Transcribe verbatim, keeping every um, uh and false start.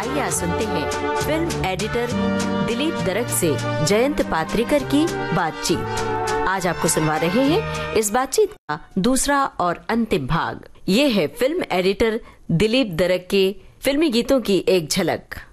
आइए आज सुनते हैं फिल्म एडिटर दिलीप दरक से जयंत पात्रिकर की बातचीत। आज आपको सुनवा रहे हैं इस बातचीत का दूसरा और अंतिम भाग। ये है फिल्म एडिटर दिलीप दरक के फिल्मी गीतों की एक झलक।